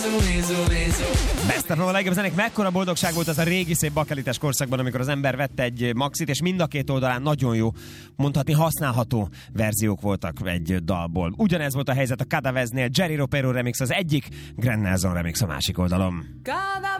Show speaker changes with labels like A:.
A: Best of a legjobb zenék, mekkora boldogság volt az a régi szép bakelites korszakban, amikor az ember vette egy maxit, és mind a két oldalán nagyon jó, mondhatni használható verziók voltak egy dalból. Ugyanez volt a helyzet a Cadaveznél, Jerry Ropero remix az egyik, Grand Nelson remix a másik oldalon.